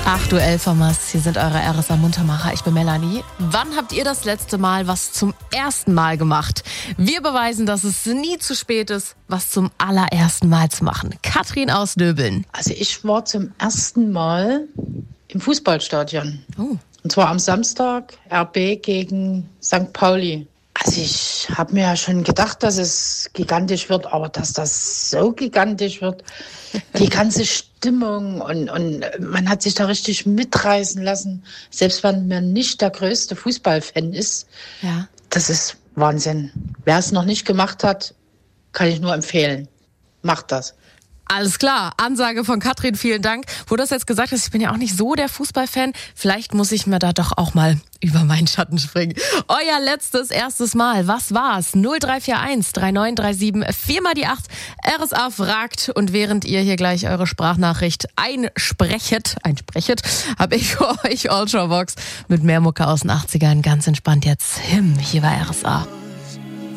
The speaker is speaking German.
Ach du Elfermas, hier sind eure RSA Muntermacher. Ich bin Melanie. Wann habt ihr das letzte Mal was zum ersten Mal gemacht? Wir beweisen, dass es nie zu spät ist, was zum allerersten Mal zu machen. Katrin aus Döbeln. Also ich war zum ersten Mal im Fußballstadion. Oh. Und zwar am Samstag, RB gegen St. Pauli. Also ich habe mir ja schon gedacht, dass es gigantisch wird, aber dass das so gigantisch wird, die ganze Stimmung und man hat sich da richtig mitreißen lassen, selbst wenn man nicht der größte Fußballfan ist. Ja. Das ist Wahnsinn. Wer es noch nicht gemacht hat, kann ich nur empfehlen. Macht das. Alles klar, Ansage von Katrin, vielen Dank. Wo du das jetzt gesagt hast, ich bin ja auch nicht so der Fußballfan. Vielleicht muss ich mir da doch auch mal über meinen Schatten springen. Euer erstes Mal, was war's? 0341 3937 4 mal die 8. RSA fragt, und während ihr hier gleich eure Sprachnachricht einsprechet, habe ich für euch Ultravox mit mehr Mucke aus den 80ern ganz entspannt jetzt hier bei RSA.